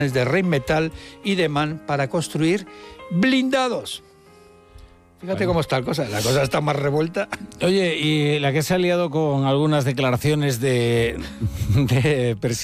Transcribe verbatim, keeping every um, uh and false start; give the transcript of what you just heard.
de Rheinmetall y de MAN para construir blindados. Fíjate bueno. cómo está la cosa, la cosa está más revuelta. Oye, y la que se ha liado con algunas declaraciones de, de presidente